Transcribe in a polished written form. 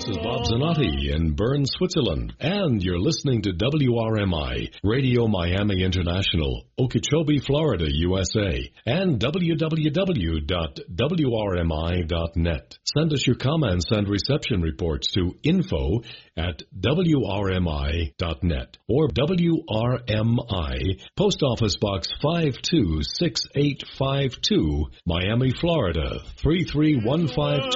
This is Bob Zanotti in Bern, Switzerland, and you're listening to WRMI, Radio Miami International, Okeechobee, Florida, USA, and www.wrmi.net. Send us your comments and reception reports to info@wrmi.net or WRMI, Post Office Box 526852, Miami, Florida, 33152.